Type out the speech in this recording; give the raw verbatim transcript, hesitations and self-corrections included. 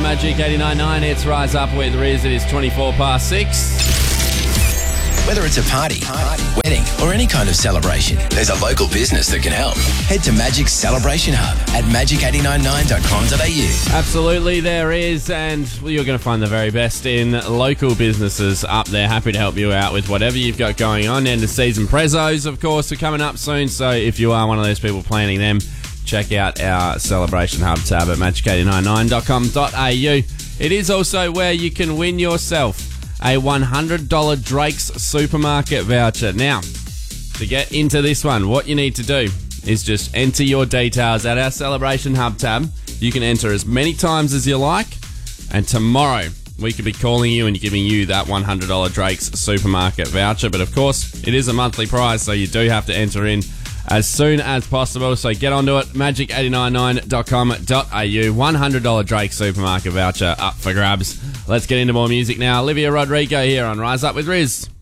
on Magic eighty-nine point nine. It's Rise Up with Riz. It is twenty-four past six. Whether it's a party, party, wedding, or any kind of celebration, there's a local business that can help. Head to Magic's Celebration Hub at magic eight nine nine dot com dot a u. Absolutely, there is, and you're going to find the very best in local businesses up there. Happy to help you out with whatever you've got going on. End of season prezos, of course, are coming up soon, so if you are one of those people planning them, check out our Celebration Hub tab at magic eight nine nine dot com dot a u. It is also where you can win yourself a one hundred dollars Drake's Supermarket voucher. Now, to get into this one, what you need to do is just enter your details at our Celebration Hub tab. You can enter as many times as you like, and tomorrow we could be calling you and giving you that one hundred dollars Drake's Supermarket voucher. But of course, it is a monthly prize, so you do have to enter in as soon as possible. So get onto it, magic eight nine nine dot com dot a u. one hundred dollars Drake Supermarket voucher up for grabs. Let's get into more music now. Olivia Rodrigo here on Rise Up with Riz.